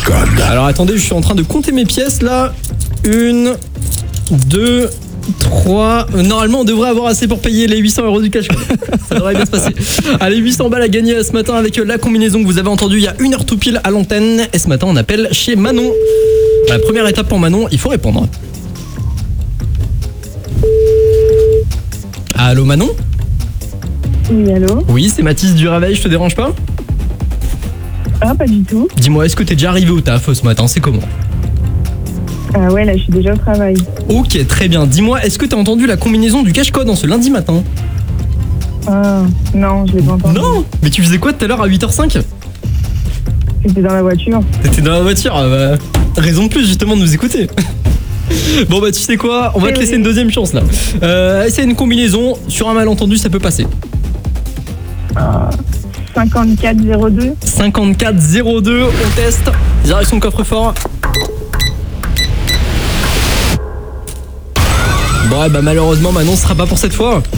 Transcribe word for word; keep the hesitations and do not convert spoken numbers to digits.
Code. Alors attendez, je suis en train de compter mes pièces là. Une, deux, trois. Normalement, on devrait avoir assez pour payer les huit cents euros du cash code. Ça devrait bien se passer. Allez, huit cents balles à gagner ce matin avec la combinaison que vous avez entendue il y a une heure tout pile à l'antenne. Et ce matin, on appelle chez Manon. La première étape pour Manon, il faut répondre. Allô Manon ? Oui, allô? Oui, c'est Mathis du Réveil, je te dérange pas? Ah, pas du tout. Dis-moi, est-ce que t'es déjà arrivé au taf ce matin? C'est comment? Ah ouais, là, je suis déjà au travail. Ok, très bien. Dis-moi, est-ce que t'as entendu la combinaison du cash code en ce lundi matin? Ah, non, je l'ai pas entendu. Non? Mais tu faisais quoi tout à l'heure à huit heures cinq? J'étais dans la voiture. T'étais dans la voiture, ah bah, raison de plus justement de nous écouter. Bon bah tu sais quoi, on va te laisser une deuxième chance là. Euh, essaye une combinaison, sur un malentendu ça peut passer. Ah, cinquante-quatre zéro deux. cinquante-quatre zéro deux, on teste. Direction coffre-fort. Bon bah malheureusement Manon ce sera pas pour cette fois.